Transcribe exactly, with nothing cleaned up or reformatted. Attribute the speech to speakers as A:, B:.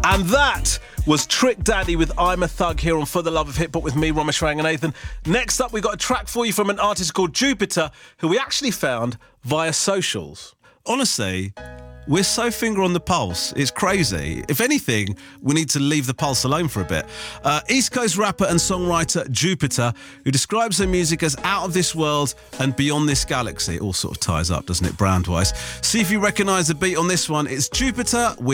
A: And that was Trick Daddy with I'm a Thug here on For the Love of Hip Hop with me, Ramesh Ranganathan. Next up, we got a track for you from an artist called Jupiter, who we actually found via socials.
B: Honestly, we're so finger on the pulse. It's crazy. If anything, we need to leave the pulse alone for a bit. Uh, East Coast rapper and songwriter Jupiter, who describes her music as out of this world and beyond this galaxy. It all sort of ties up, doesn't it, brand-wise? See if you recognise the beat on this one. It's Jupiter with